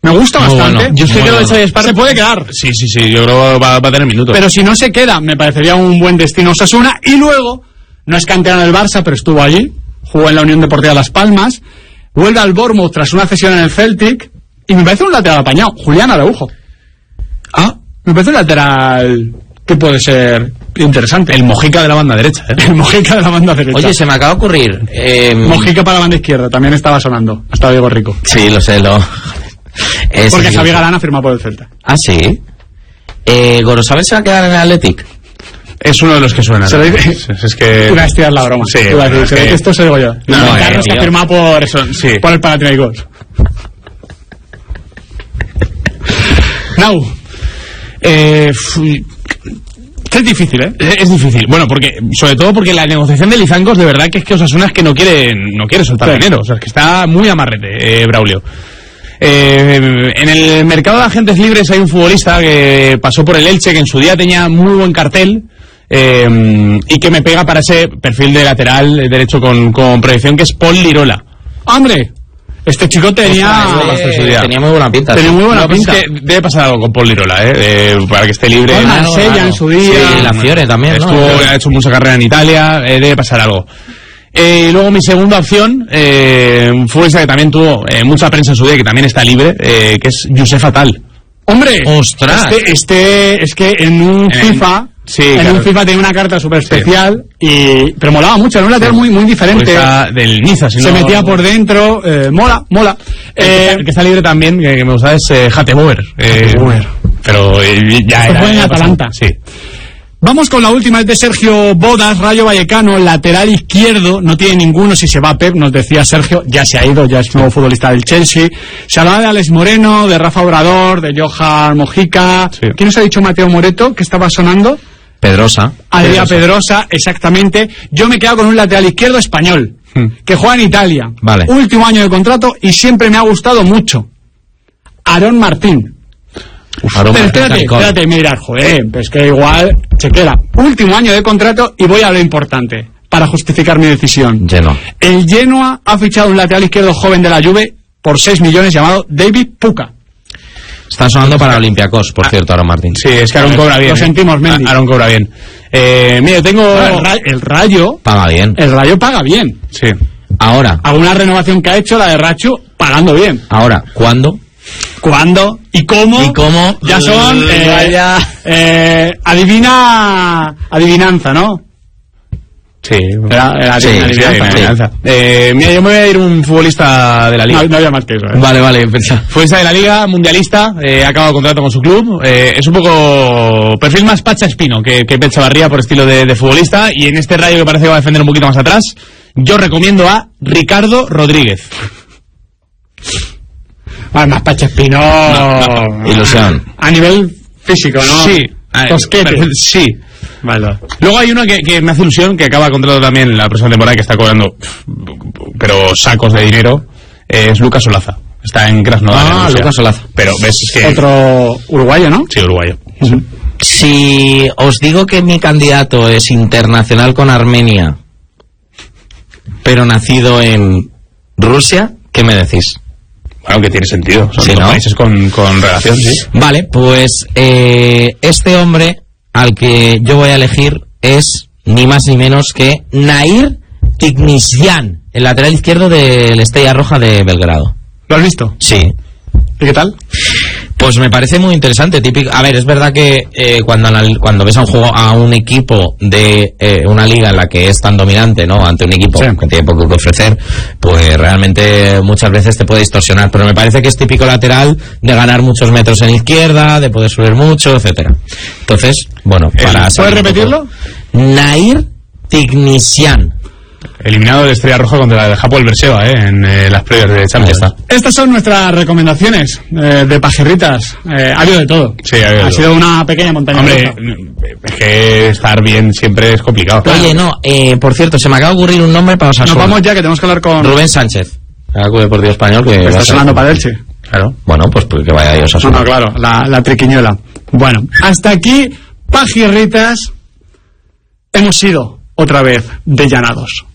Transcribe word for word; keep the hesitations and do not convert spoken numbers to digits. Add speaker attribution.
Speaker 1: Me gusta
Speaker 2: Muy
Speaker 1: bastante.
Speaker 2: bueno. Yo es que
Speaker 1: Muy
Speaker 2: creo que
Speaker 1: bueno.
Speaker 2: Xavi Esparza
Speaker 1: se puede quedar.
Speaker 2: Sí, sí, sí, yo creo que va, va a tener minutos.
Speaker 1: Pero si no se queda, me parecería un buen destino Osasuna. Y luego, no es canterano del Barça, pero estuvo allí, jugó en la Unión Deportiva Las Palmas, vuelve al Bournemouth tras una cesión en el Celtic, y me parece un lateral apañado, Julián Araujo. Ah, me parece un lateral que puede ser interesante.
Speaker 2: El Mojica de la banda derecha, ¿eh?
Speaker 1: El Mojica de la banda derecha.
Speaker 3: Oye, se me acaba de ocurrir. Eh...
Speaker 1: Mojica para la banda izquierda, también estaba sonando. Hasta Diego Rico.
Speaker 3: Sí, lo sé, lo...
Speaker 1: Es porque Javier Galán ha firmado por el Celta.
Speaker 3: Ah, sí. Eh, ¿Gorosabel se va a quedar en el Athletic?
Speaker 2: Es uno de los que suena.
Speaker 1: Se lo dice...
Speaker 2: es, es que...
Speaker 1: Iba a estirar la broma.
Speaker 2: Sí,
Speaker 1: Iba a decir,
Speaker 2: es
Speaker 1: que...
Speaker 2: que...
Speaker 1: esto se digo yo.
Speaker 2: No,
Speaker 1: no,
Speaker 2: no,
Speaker 1: Carlos
Speaker 2: eh,
Speaker 1: que ha firmado por, eso,
Speaker 2: sí.
Speaker 1: por el Panathinaikos. Now.
Speaker 2: Eh... Fui...
Speaker 1: Es difícil, ¿eh?
Speaker 2: Es, es difícil. Bueno, porque sobre todo porque la negociación de Lizancos de verdad que es que Osasuna es que no quiere no quiere soltar sí. dinero, o sea, es que está muy amarrete, eh, Braulio. Eh, en el mercado de agentes libres hay un futbolista que pasó por el Elche, que en su día tenía muy buen cartel, eh, y que me pega para ese perfil de lateral derecho con, con proyección, que es Paul Lirola.
Speaker 1: ¡Hombre! Este chico tenía...
Speaker 3: Ostras, eh, tenía muy buena pinta.
Speaker 1: Tenía muy buena
Speaker 2: no,
Speaker 1: pinta.
Speaker 2: Es que debe pasar algo con Paul Lirola, ¿eh? eh para que esté libre.
Speaker 1: Con Marsella en su día.
Speaker 3: Sí, la Fiore también, ¿no?
Speaker 2: Estuvo, ha hecho mucha carrera en Italia, eh, debe pasar algo. Eh, y luego mi segunda opción, eh, un futbolista que también tuvo eh, mucha prensa en su día, que también está libre, eh, que es Youssef Attal.
Speaker 1: ¡Hombre!
Speaker 3: ¡Ostras!
Speaker 1: Este, este es que en un en, FIFA... Sí, en claro. un FIFA tenía una carta súper especial, sí. y pero molaba mucho, era un lateral muy, muy diferente.
Speaker 2: Del Niza, si
Speaker 1: se
Speaker 2: no...
Speaker 1: metía por dentro, eh, mola, mola.
Speaker 2: El, eh, que, está, el que está libre también, que, que me gusta, es eh, Hateboer. Eh, pero eh, ya
Speaker 1: Esto
Speaker 2: era...
Speaker 1: fue en Atalanta.
Speaker 2: Sí.
Speaker 1: Vamos con la última, es de Sergio Bodas, Rayo Vallecano, lateral izquierdo, no tiene ninguno, si se va Pep, nos decía Sergio, ya se ha ido, ya es nuevo futbolista del Chelsea. Se hablaba de Alex Moreno, de Rafa Obrador, de Johan Mojica. Sí. ¿Quién nos ha dicho Mateo Moreto, que estaba sonando?
Speaker 3: Pedrosa.
Speaker 1: Adrián Pedrosa, exactamente. Yo me he quedado con un lateral izquierdo español, hmm. que juega en Italia.
Speaker 3: Vale.
Speaker 1: Último año de contrato y siempre me ha gustado mucho. Aarón Martín. Uf, Pero espérate, espérate, mira, joder, es que igual se queda. Último año de contrato y voy a lo importante, para justificar mi decisión.
Speaker 3: Genoa.
Speaker 1: El Genoa ha fichado un lateral izquierdo joven de la Juve por seis millones llamado David Puka.
Speaker 3: Está sonando para Olympiacos, por cierto, Aarón Martín.
Speaker 2: Sí, es que Aarón cobra bien.
Speaker 1: Lo sentimos, Mendy.
Speaker 2: Aarón cobra bien. Eh, mira, tengo...
Speaker 1: El, ra el Rayo...
Speaker 3: Paga bien.
Speaker 1: El Rayo paga bien.
Speaker 2: Sí.
Speaker 3: Ahora.
Speaker 1: Alguna renovación que ha hecho, la de Rachu, pagando bien.
Speaker 3: Ahora, ¿cuándo?
Speaker 1: ¿Cuándo? ¿Y cómo?
Speaker 3: ¿Y cómo?
Speaker 1: Ya son... Eh, eh, adivina... Adivinanza, ¿no?
Speaker 2: Sí,
Speaker 1: era, era
Speaker 2: sí,
Speaker 1: adivinanza.
Speaker 2: Sí, eh, mira, yo me voy a ir un futbolista de la Liga.
Speaker 1: No, no había más que eso. ¿eh?
Speaker 3: Vale, vale, pensá.
Speaker 2: Futbolista de la Liga, mundialista, eh, ha acabado contrato con su club. Eh, es un poco perfil más Pacha Espino que, que Pep Chavarría por estilo de, de futbolista. Y en este Rayo que parece que va a defender un poquito más atrás, yo recomiendo a Ricardo Rodríguez.
Speaker 1: Vale, más Pacha Espino.
Speaker 3: No, no. Ilusión.
Speaker 1: A nivel físico, ¿no?
Speaker 2: Sí.
Speaker 1: Tosquete.
Speaker 2: Sí.
Speaker 1: Vale.
Speaker 2: Luego hay uno que, que me hace ilusión, que acaba contrato también la próxima temporada, que está cobrando pero sacos de dinero, eh, es Lucas Olaza. Está en Krasnodar.
Speaker 3: Ah,
Speaker 2: en
Speaker 3: Lucas Olaza.
Speaker 2: Pero ves que...
Speaker 1: Otro uruguayo, ¿no?
Speaker 2: Sí, uruguayo.
Speaker 1: Uh-huh.
Speaker 3: Si os digo que mi candidato es internacional con Armenia, pero nacido en Rusia, ¿qué me decís?
Speaker 2: Bueno, que tiene sentido. Son
Speaker 3: sí,
Speaker 2: dos
Speaker 3: ¿no?
Speaker 2: países con, con relación, sí.
Speaker 3: Vale, pues eh, este hombre al que yo voy a elegir es ni más ni menos que Nair Tignisyan, el lateral izquierdo del Estrella Roja de Belgrado.
Speaker 1: ¿Lo has visto?
Speaker 3: Sí.
Speaker 1: ¿Y qué tal?
Speaker 3: Pues me parece muy interesante, típico. A ver, es verdad que eh, cuando cuando ves a un juego a un equipo de eh, una liga en la que es tan dominante, ¿no? Ante un equipo sí. que tiene poco que ofrecer, pues realmente muchas veces te puede distorsionar. Pero me parece que es típico lateral de ganar muchos metros en izquierda, de poder subir mucho, etcétera. Entonces, bueno, para
Speaker 1: ¿puedes repetirlo?
Speaker 3: Nair Tignisyan.
Speaker 2: Eliminado de Estrella Roja contra la de Hapoel Beersheva, ¿eh? En eh, las previas de Champions.
Speaker 1: Estas son nuestras recomendaciones eh, de pajerritas. Eh, ha habido de todo.
Speaker 2: Sí, ha habido
Speaker 1: Ha
Speaker 2: de
Speaker 1: sido
Speaker 2: todo.
Speaker 1: Una pequeña montaña.
Speaker 2: Hombre, es que estar bien siempre es complicado.
Speaker 3: Oye, claro. no, eh, por cierto, se me acaba de ocurrir un nombre para Osasuna.
Speaker 1: Nos vamos ya, que tenemos que hablar con...
Speaker 3: Rubén Sánchez, el Club Deportivo Español. Que
Speaker 1: está sonando para Elche.
Speaker 3: Claro. Bueno, pues, pues que vaya Dios a
Speaker 1: No, no, claro, la, la triquiñuela. Bueno, hasta aquí, pajerritas. Hemos sido otra vez dellanados.